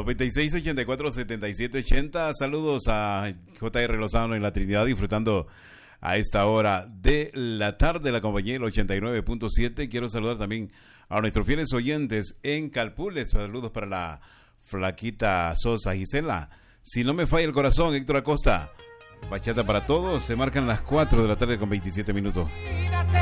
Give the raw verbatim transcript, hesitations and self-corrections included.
noventa y seis, ochenta y cuatro, setenta y siete, ochenta. Saludos a J R Lozano en la Trinidad, disfrutando a esta hora de la tarde la compañía del ochenta y nueve punto siete. Quiero saludar también a nuestros fieles oyentes en Calpules. Saludos para la flaquita Sosa Gisela. Si no me falla el corazón, Héctor Acosta. Bachata para todos. Se marcan las cuatro de la tarde con veintisiete minutos.